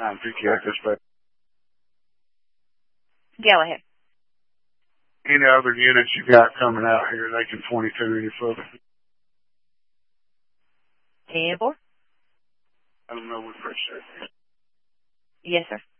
PTX dispatch. Go ahead. Any other units you got coming out here, they can 22 any further? 10-4. I don't know, we appreciate it. Yes, sir.